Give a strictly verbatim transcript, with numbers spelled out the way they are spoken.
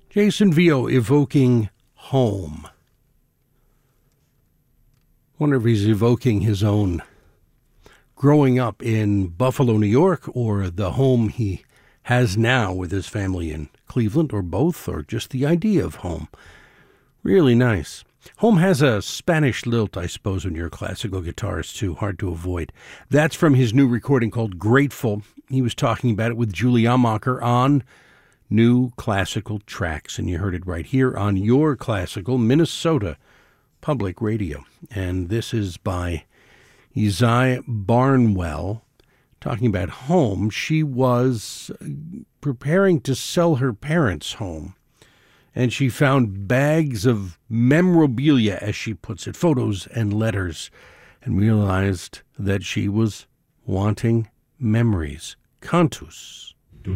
Jason Vio evoking home. Wonder if he's evoking his own growing up in Buffalo, New York, or the home he has now with his family in Cleveland, or both, or just the idea of home. Really nice. Home has a Spanish lilt, I suppose, when you're a classical guitarist, too. Hard to avoid. That's from his new recording called Grateful. He was talking about it with Julie Amacher on New Classical Tracks, and you heard it right here on your classical Minnesota Public Radio. And this is by Izai Barnwell, talking about home. She was preparing to sell her parents' home, and she found bags of memorabilia, as she puts it, photos and letters, and realized that she was wanting memories. Cantus.